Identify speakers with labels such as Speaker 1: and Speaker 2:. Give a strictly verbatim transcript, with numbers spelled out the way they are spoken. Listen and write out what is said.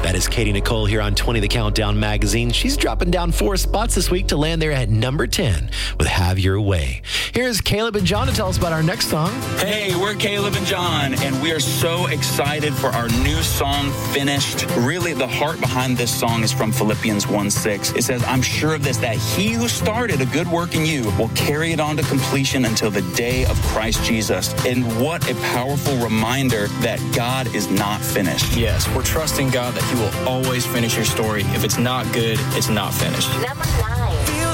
Speaker 1: That is Katie Nicole here on twenty The Countdown magazine. She's dropping down four spots this week to land there at number ten with Have Your Way. Here's Caleb and John to tell us about our next song.
Speaker 2: Hey, we're Caleb and John, and we are so excited for our new song, Finished. Really, the heart behind this song is from Philippians one six. It says, I'm sure of this, that he who started a good work in you will carry it on to completion until the day of Christ Jesus. And what a powerful reminder that God is not finished.
Speaker 3: Yes, we're trusting God that he will always finish your story. If it's not good, it's not finished.
Speaker 4: Number nine.